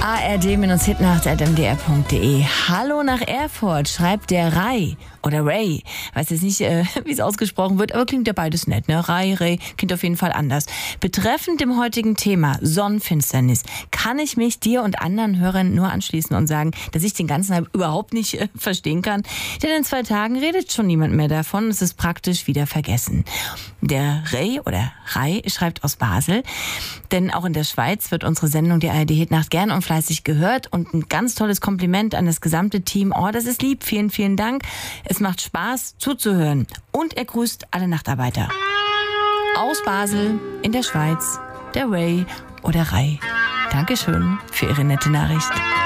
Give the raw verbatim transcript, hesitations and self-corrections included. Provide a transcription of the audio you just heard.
a r d Hitnacht at m d r punkt d e. Hallo nach Erfurt, schreibt der Ray oder Ray. Weiß jetzt nicht, äh, wie es ausgesprochen wird, aber klingt ja beides nett, ne? Ray, Ray, klingt auf jeden Fall anders. Betreffend dem heutigen Thema Sonnenfinsternis kann ich mich dir und anderen Hörern nur anschließen und sagen, dass ich den ganzen Hype überhaupt nicht äh, verstehen kann. Denn in zwei Tagen redet schon niemand mehr davon. Es ist praktisch wieder vergessen. Der Ray oder Ray schreibt aus Basel, denn auch in der Schweiz wird unsere Sendung, die A R D Hitnacht, gern und fleißig gehört und ein ganz tolles Kompliment an das gesamte Team. Oh, das ist lieb. Vielen, vielen Dank. Es macht Spaß zuzuhören. Und er grüßt alle Nachtarbeiter. Aus Basel in der Schweiz, der Ray oder Ray. Dankeschön für Ihre nette Nachricht.